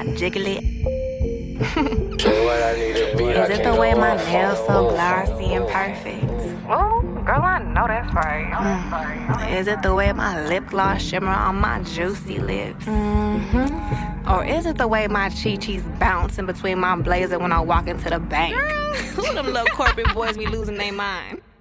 my jiggly? Is it the way my nails so glossy and perfect? Oh, girl, I know that's right. Is it the way my lip gloss shimmer on my juicy lips? Or is it the way my chi-chi's bouncing between my blazer when I walk into the bank? Girl, who them little corporate boys be losing their mind?